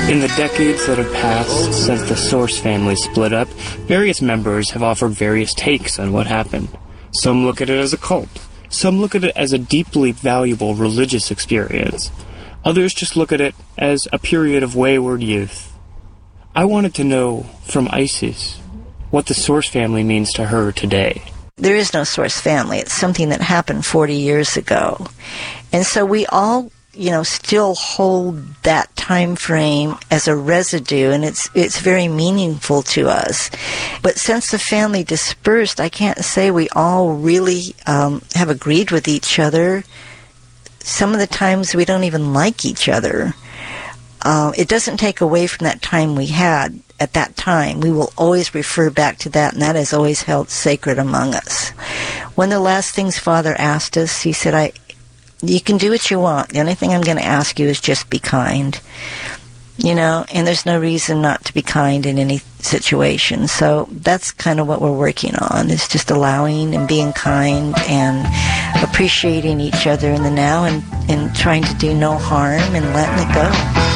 In the decades that have passed since the Source family split up, various members have offered various takes on what happened. Some look at it as a cult. Some look at it as a deeply valuable religious experience. Others just look at it as a period of wayward youth. I wanted to know from Isis what the Source family means to her today. There is no Source family. It's something that happened 40 years ago. And so we all, still hold that time frame as a residue, and it's very meaningful to us. But since the family dispersed, I can't say we all really have agreed with each other. Some of the times we don't even like each other. It doesn't take away from that time we had at that time. We will always refer back to that, and that is always held sacred among us. One of the last things Father asked us, he said, you can do what you want. The only thing I'm going to ask you is just be kind. And there's no reason not to be kind in any situation. So that's kind of what we're working on, is just allowing and being kind and appreciating each other in the now and trying to do no harm and letting it go.